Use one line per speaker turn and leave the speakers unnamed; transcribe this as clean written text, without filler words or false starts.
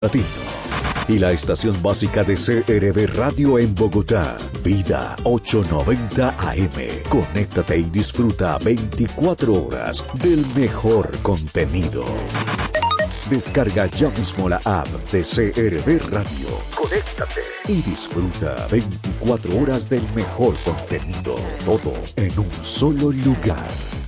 Latino. Y la estación básica de CRB Radio en Bogotá, Vida 890 AM. Conéctate y disfruta 24 horas del mejor contenido. Descarga ya mismo la app de CRB Radio. Conéctate y disfruta 24 horas del mejor contenido. Todo en un solo lugar.